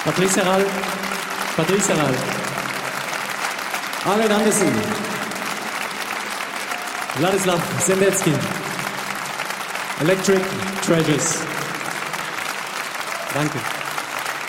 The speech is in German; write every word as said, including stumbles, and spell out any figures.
Patrice Herral, Patrice Herral, Arlen Andersen, Wladislav Sendetsky, Electric Treasures. Danke.